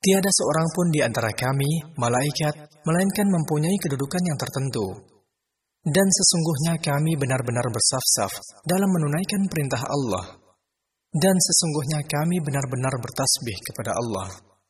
Tiada seorang pun di antara kami, malaikat, melainkan mempunyai kedudukan yang tertentu. Dan sesungguhnya kami benar-benar bersaf-saf dalam menunaikan perintah Allah. Dan sesungguhnya kami benar-benar bertasbih kepada Allah.